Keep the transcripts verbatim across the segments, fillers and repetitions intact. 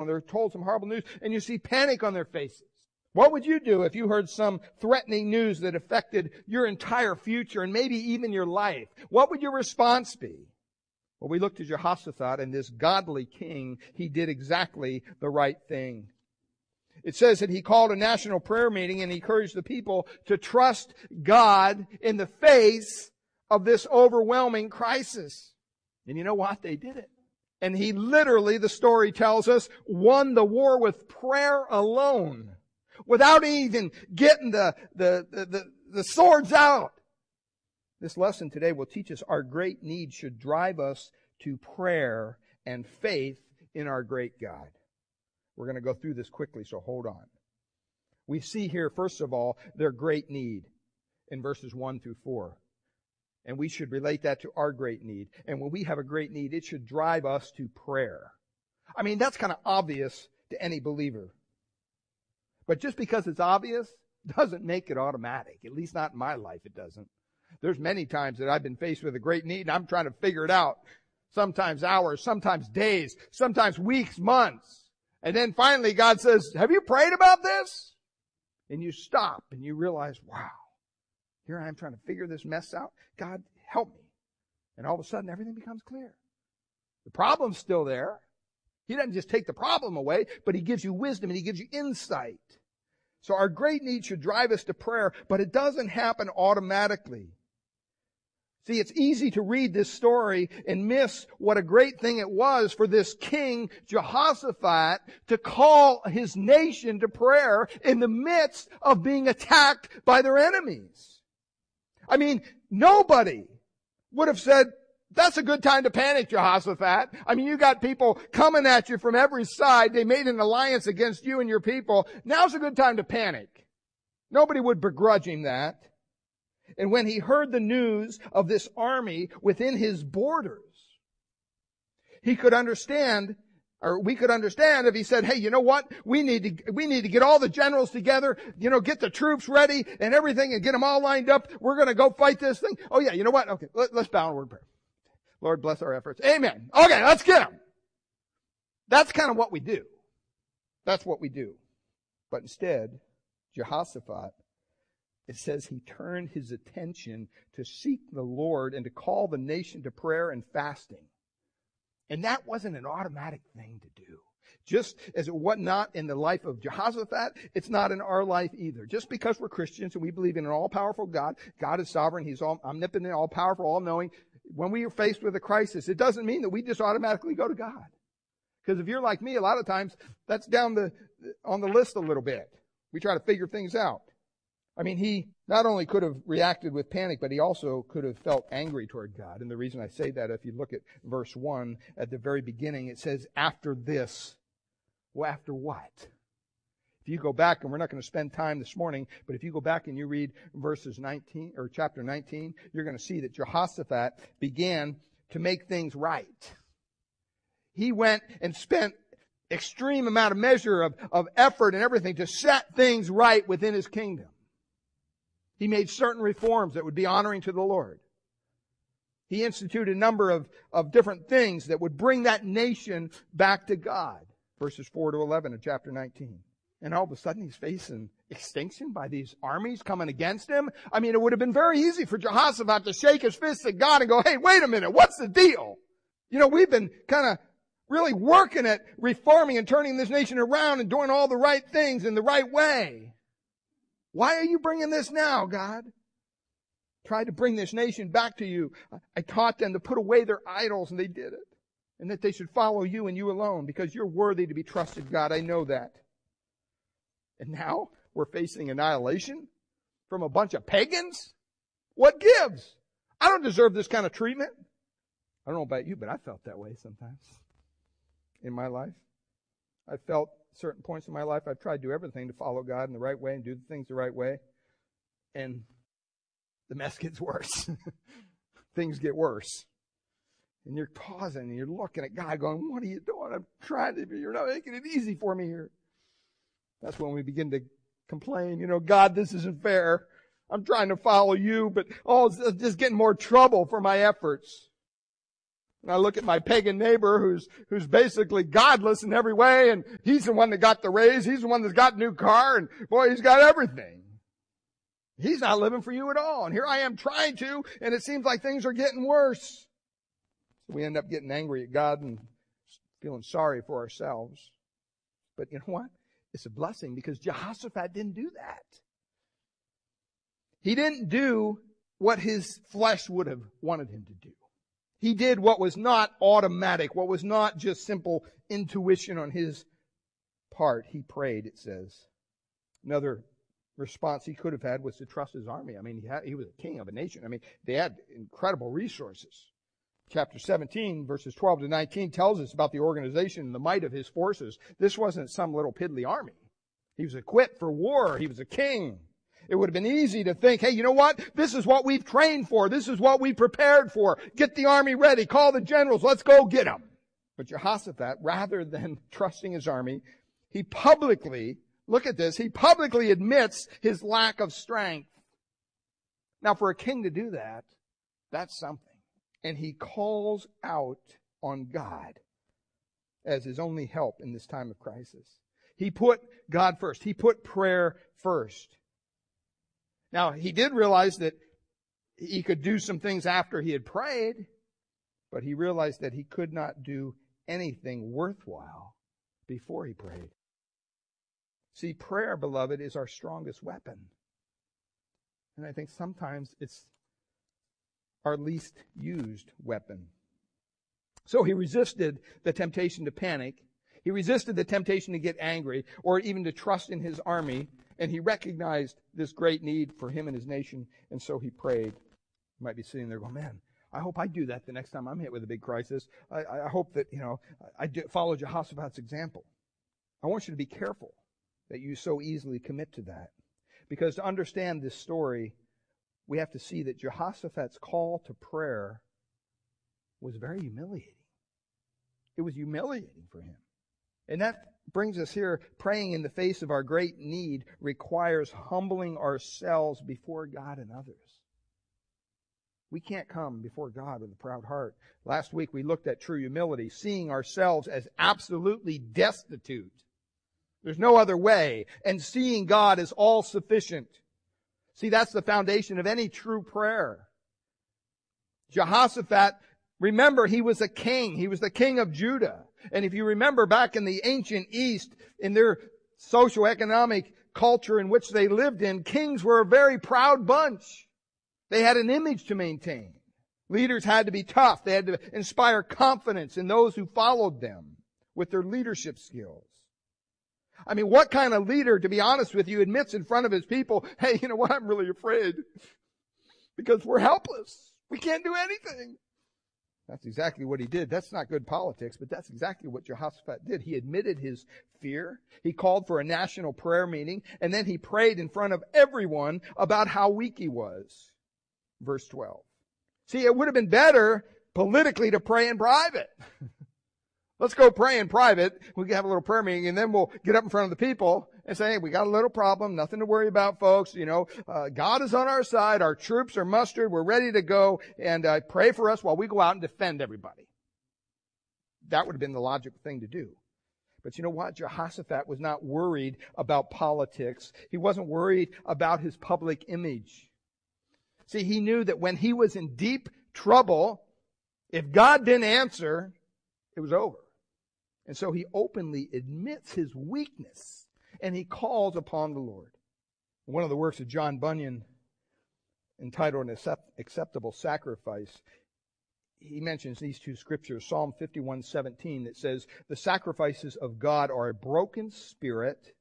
they're told some horrible news, and you see panic on their faces. What would you do if you heard some threatening news that affected your entire future and maybe even your life? What would your response be? Well, we looked at Jehoshaphat, and this godly king, he did exactly the right thing. It says that he called a national prayer meeting and he encouraged the people to trust God in the face of this overwhelming crisis. And you know what? They did it. And he literally, the story tells us, won the war with prayer alone, without even getting the, the, the, the, the swords out. This lesson today will teach us our great need should drive us to prayer and faith in our great God. We're going to go through this quickly, so hold on. We see here, first of all, their great need in verses one through four. And we should relate that to our great need. And when we have a great need, it should drive us to prayer. I mean, that's kind of obvious to any believer. But just because it's obvious doesn't make it automatic. At least not in my life, it doesn't. There's many times that I've been faced with a great need and I'm trying to figure it out. Sometimes hours, sometimes days, sometimes weeks, months. And then finally God says, have you prayed about this? And you stop and you realize, wow, here I am trying to figure this mess out. God, help me. And all of a sudden everything becomes clear. The problem's still there. He doesn't just take the problem away, but He gives you wisdom and He gives you insight. So our great need should drive us to prayer, but it doesn't happen automatically. See, it's easy to read this story and miss what a great thing it was for this king, Jehoshaphat, to call his nation to prayer in the midst of being attacked by their enemies. I mean, nobody would have said, that's a good time to panic, Jehoshaphat. I mean, you got people coming at you from every side. They made an alliance against you and your people. Now's a good time to panic. Nobody would begrudge him that. And when he heard the news of this army within his borders, he could understand, or we could understand if he said, hey, you know what? We need to, we need to get all the generals together, you know, get the troops ready and everything and get them all lined up. We're going to go fight this thing. Oh yeah, you know what? Okay, let, let's bow in word of prayer. Lord, bless our efforts. Amen. Okay, let's get them. That's kind of what we do. That's what we do. But instead, Jehoshaphat, it says he turned his attention to seek the Lord and to call the nation to prayer and fasting. And that wasn't an automatic thing to do. Just as it was not in the life of Jehoshaphat, it's not in our life either. Just because we're Christians and we believe in an all-powerful God, God is sovereign, He's all omnipotent, all-powerful, all-knowing. When we are faced with a crisis, it doesn't mean that we just automatically go to God. Because if you're like me, a lot of times that's down the on the list a little bit. We try to figure things out. I mean, he not only could have reacted with panic, but he also could have felt angry toward God. And the reason I say that, if you look at verse one, at the very beginning, it says, after this. Well, after what? If you go back, and we're not going to spend time this morning, but if you go back and you read verses nineteen, or chapter nineteen, you're going to see that Jehoshaphat began to make things right. He went and spent extreme amount of measure of, of effort and everything to set things right within his kingdom. He made certain reforms that would be honoring to the Lord. He instituted a number of, of different things that would bring that nation back to God. Verses four to eleven of chapter nineteen. And all of a sudden he's facing extinction by these armies coming against him. I mean, it would have been very easy for Jehoshaphat to shake his fist at God and go, hey, wait a minute, what's the deal? You know, we've been kind of really working at reforming and turning this nation around and doing all the right things in the right way. Why are you bringing this now, God? Tried to bring this nation back to you. I taught them to put away their idols, and they did it. And that they should follow you and you alone, because you're worthy to be trusted, God. I know that. And now we're facing annihilation from a bunch of pagans? What gives? I don't deserve this kind of treatment. I don't know about you, but I felt that way sometimes in my life. I felt certain points in my life I've tried to do everything to follow God in the right way and do the things the right way. And the mess gets worse. Things get worse. And you're pausing and you're looking at God going, what are you doing? I'm trying to, you're not making it easy for me here. That's when we begin to complain, you know, God, this isn't fair. I'm trying to follow you, but oh, it's just getting more trouble for my efforts. And I look at my pagan neighbor who's, who's basically godless in every way, and he's the one that got the raise, he's the one that's got a new car, and boy, he's got everything. He's not living for you at all. And here I am trying to, and it seems like things are getting worse. So we end up getting angry at God and feeling sorry for ourselves. But you know what? It's a blessing because Jehoshaphat didn't do that. He didn't do what his flesh would have wanted him to do. He did what was not automatic, what was not just simple intuition on his part. He prayed, it says. Another response he could have had was to trust his army. I mean, he, had, he was a king of a nation. I mean, they had incredible resources. Chapter seventeen, verses twelve to nineteen tells us about the organization and the might of his forces. This wasn't some little piddly army. He was equipped for war. He was a king. It would have been easy to think, hey, you know what? This is what we've trained for. This is what we prepared for. Get the army ready. Call the generals. Let's go get them. But Jehoshaphat, rather than trusting his army, he publicly, look at this, he publicly admits his lack of strength. Now, for a king to do that, that's something. And he calls out on God as his only help in this time of crisis. He put God first. He put prayer first. Now, he did realize that he could do some things after he had prayed, but he realized that he could not do anything worthwhile before he prayed. See, prayer, beloved, is our strongest weapon. And I think sometimes it's our least used weapon. So he resisted the temptation to panic. He resisted the temptation to get angry or even to trust in his army. And he recognized this great need for him and his nation. And so he prayed. You might be sitting there going, man, I hope I do that the next time I'm hit with a big crisis. I, I hope that, you know, I do follow Jehoshaphat's example. I want you to be careful that you so easily commit to that. Because to understand this story, we have to see that Jehoshaphat's call to prayer was very humiliating. It was humiliating for him. And that brings us here, praying in the face of our great need requires humbling ourselves before God and others. We can't come before God with a proud heart. Last week we looked at true humility, seeing ourselves as absolutely destitute. There's no other way. And seeing God as all sufficient. See, that's the foundation of any true prayer. Jehoshaphat, remember, he was a king. He was the king of Judah. And if you remember back in the ancient East, in their socioeconomic culture in which they lived in, kings were a very proud bunch. They had an image to maintain. Leaders had to be tough. They had to inspire confidence in those who followed them with their leadership skills. I mean, what kind of leader, to be honest with you, admits in front of his people, hey, you know what, I'm really afraid because we're helpless. We can't do anything. That's exactly what he did. That's not good politics, but that's exactly what Jehoshaphat did. He admitted his fear. He called for a national prayer meeting, and then he prayed in front of everyone about how weak he was. Verse twelve. See, it would have been better politically to pray in private. Let's go pray in private. We can have a little prayer meeting, and then we'll get up in front of the people and say, hey, we got a little problem. Nothing to worry about, folks. You know, uh, God is on our side. Our troops are mustered. We're ready to go. And uh, pray for us while we go out and defend everybody. That would have been the logical thing to do. But you know what? Jehoshaphat was not worried about politics. He wasn't worried about his public image. See, he knew that when he was in deep trouble, if God didn't answer, it was over. And so he openly admits his weakness and he calls upon the Lord. One of the works of John Bunyan, entitled An Acceptable Sacrifice, he mentions these two scriptures, Psalm fifty-one seventeen, that says, the sacrifices of God are a broken spirit,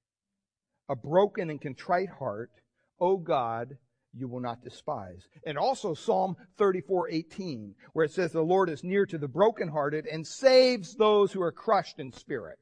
a broken and contrite heart, O God, you will not despise. And also Psalm thirty-four eighteen, where it says the Lord is near to the brokenhearted and saves those who are crushed in spirit.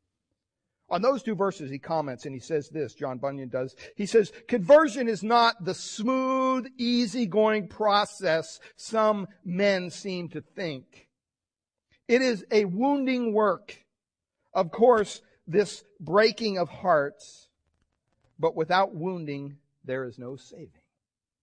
On those two verses he comments and he says this, John Bunyan does. He says, conversion is not the smooth, easygoing process some men seem to think. It is a wounding work. Of course, this breaking of hearts, but without wounding, there is no saving.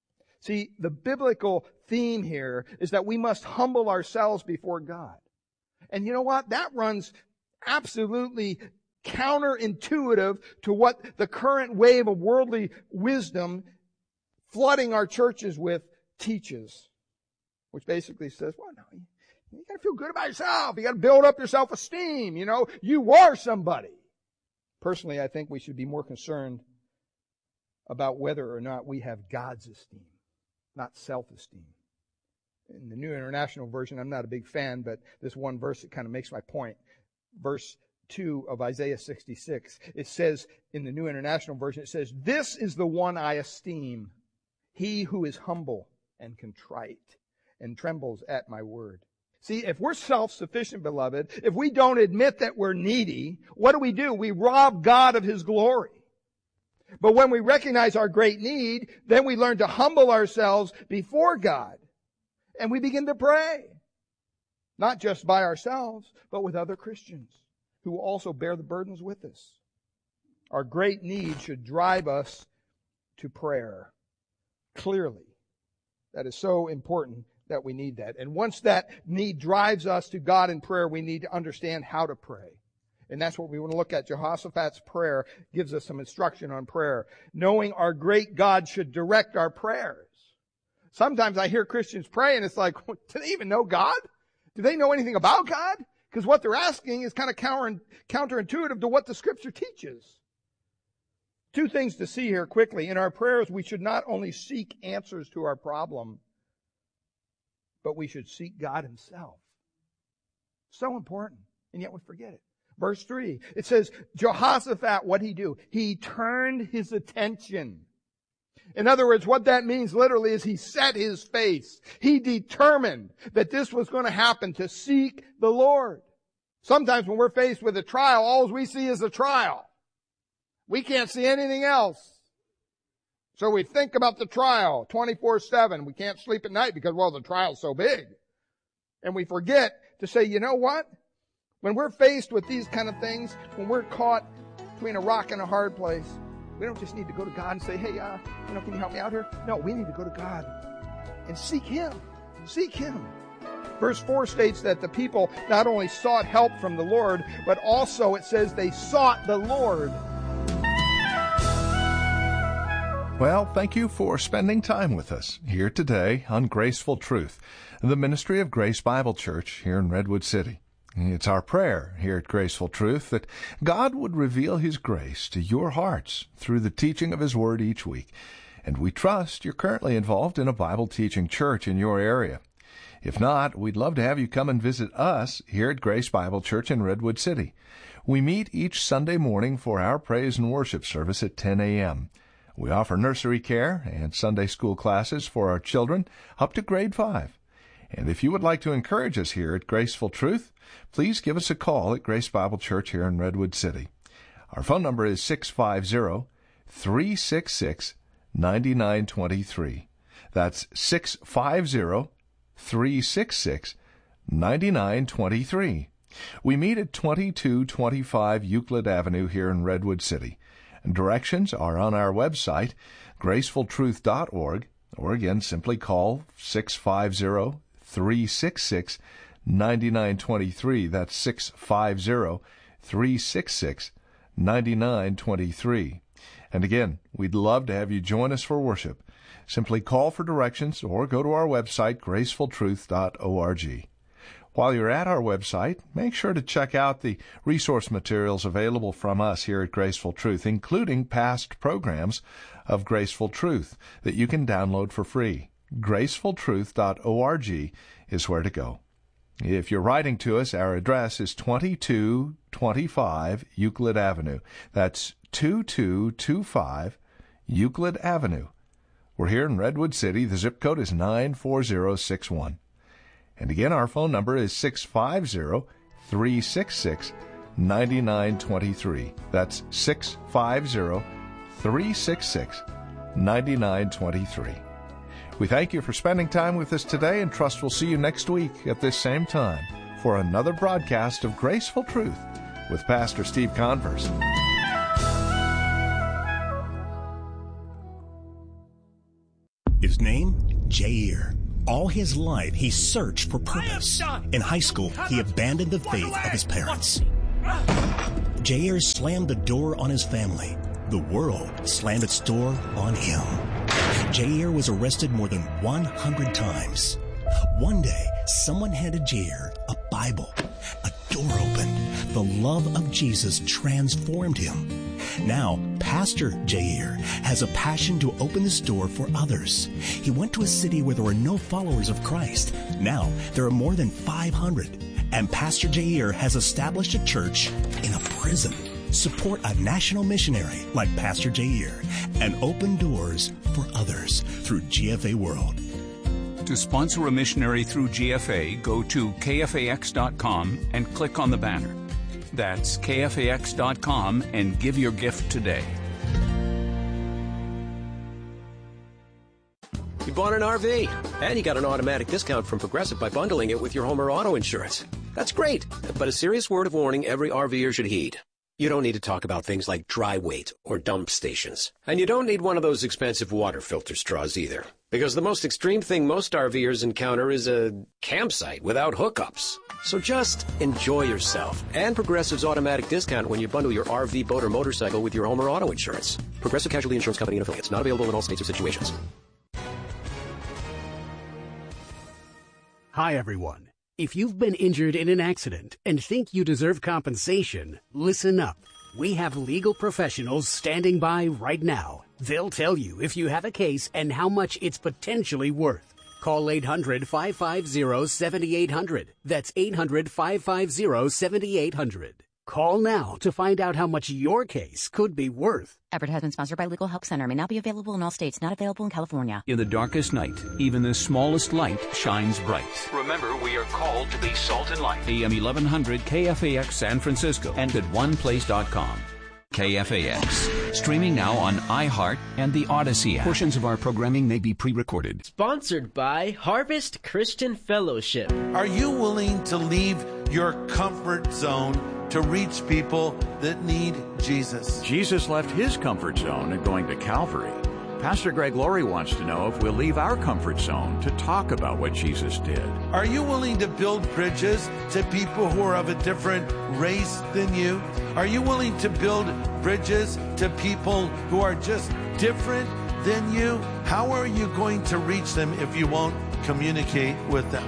See, the biblical theme here is that we must humble ourselves before God. And you know what? That runs absolutely counterintuitive to what the current wave of worldly wisdom flooding our churches with teaches. Which basically says, well, no, you, you got to feel good about yourself. You got to build up your self-esteem. You know, you are somebody. Personally, I think we should be more concerned about whether or not we have God's esteem, not self-esteem. In the New International Version, I'm not a big fan, but this one verse, it kind of makes my point. Verse two of Isaiah sixty-six, it says, in the New International Version, it says, "This is the one I esteem, he who is humble and contrite and trembles at my word." See, if we're self-sufficient, beloved, if we don't admit that we're needy, what do we do? We rob God of His glory. But when we recognize our great need, then we learn to humble ourselves before God. And we begin to pray. Not just by ourselves, but with other Christians who also bear the burdens with us. Our great need should drive us to prayer. Clearly. That is so important that we need that. And once that need drives us to God in prayer, we need to understand how to pray. And that's what we want to look at. Jehoshaphat's prayer gives us some instruction on prayer. Knowing our great God should direct our prayers. Sometimes I hear Christians pray and it's like, do they even know God? Do they know anything about God? Because what they're asking is kind of counter, counterintuitive to what the Scripture teaches. Two things to see here quickly. In our prayers, we should not only seek answers to our problem, but we should seek God Himself. So important, and yet we forget it. Verse three, it says, Jehoshaphat, what did he do? He turned his attention. In other words, what that means literally is he set his face. He determined that this was going to happen, to seek the Lord. Sometimes when we're faced with a trial, all we see is a trial. We can't see anything else. So we think about the trial twenty-four seven. We can't sleep at night because, well, the trial's so big. And we forget to say, you know what? When we're faced with these kind of things, when we're caught between a rock and a hard place, we don't just need to go to God and say, hey, uh, you know, can you help me out here? No, we need to go to God and seek Him. Seek Him. Verse four states that the people not only sought help from the Lord, but also it says they sought the Lord. Well, thank you for spending time with us here today on Graceful Truth, the ministry of Grace Bible Church here in Redwood City. It's our prayer here at Graceful Truth that God would reveal His grace to your hearts through the teaching of His Word each week. And we trust you're currently involved in a Bible teaching church in your area. If not, we'd love to have you come and visit us here at Grace Bible Church in Redwood City. We meet each Sunday morning for our praise and worship service at ten a.m. We offer nursery care and Sunday school classes for our children up to grade five. And if you would like to encourage us here at Graceful Truth, please give us a call at Grace Bible Church here in Redwood City. Our phone number is six five zero, three six six, nine nine two three. That's six five zero, three six six, nine nine two three. We meet at twenty-two twenty-five Euclid Avenue here in Redwood City. Directions are on our website, graceful truth dot org, or again, simply call six five zero, three six six, nine nine two three. That's six five zero, three six six, nine nine two three. And again, we'd love to have you join us for worship. Simply call for directions or go to our website, graceful truth dot org. While you're at our website, make sure to check out the resource materials available from us here at Graceful Truth, including past programs of Graceful Truth that you can download for free. graceful truth dot org is where to go. If you're writing to us, our address is twenty-two twenty-five Euclid Avenue. That's twenty-two twenty-five Euclid Avenue. We're here in Redwood City. The zip code is nine four zero six one. And again, our phone number is six five zero, three six six, nine nine two three. That's six five zero, three six six, nine nine two three. We thank you for spending time with us today and trust we'll see you next week at this same time for another broadcast of Graceful Truth with Pastor Steve Converse. His name Jair. All his life, he searched for purpose. In high school, he abandoned the faith of his parents. Jair slammed the door on his family. The world slammed its door on him. Jair was arrested more than one hundred times. One day, someone handed Jair a Bible. A door opened. The love of Jesus transformed him. Now, Pastor Jair has a passion to open this door for others. He went to a city where there were no followers of Christ. Now, there are more than five hundred. And Pastor Jair has established a church in a prison. Support a national missionary like Pastor Jair and open doors for others through G F A World. To sponsor a missionary through G F A, go to K F A X dot com and click on the banner. That's K F A X dot com and give your gift today. You bought an R V, and you got an automatic discount from Progressive by bundling it with your home or auto insurance. That's great, but a serious word of warning every RVer should heed. You don't need to talk about things like dry weight or dump stations. And you don't need one of those expensive water filter straws either. Because the most extreme thing most RVers encounter is a campsite without hookups. So just enjoy yourself and Progressive's automatic discount when you bundle your R V, boat, or motorcycle with your home or auto insurance. Progressive Casualty Insurance Company and affiliates. Not available in all states or situations. Hi, everyone. If you've been injured in an accident and think you deserve compensation, listen up. We have legal professionals standing by right now. They'll tell you if you have a case and how much it's potentially worth. Call eight hundred, five five zero, seven eight zero zero. That's eight hundred, five five zero, seven eight zero zero. Call now to find out how much your case could be worth. Advertisement sponsored by Legal Help Center. May not be available in all states. Not available in California. In the darkest night, even the smallest light shines bright. Remember, we are called to be salt and light. A M eleven hundred K F A X San Francisco and at one place dot com. K F A X. Streaming now on iHeart and the Odyssey app. Portions of our programming may be pre-recorded. Sponsored by Harvest Christian Fellowship. Are you willing to leave your comfort zone to reach people that need Jesus? Jesus left his comfort zone in going to Calvary. Pastor Greg Laurie wants to know if we'll leave our comfort zone to talk about what Jesus did. Are you willing to build bridges to people who are of a different race than you? Are you willing to build bridges to people who are just different than you? How are you going to reach them if you won't communicate with them?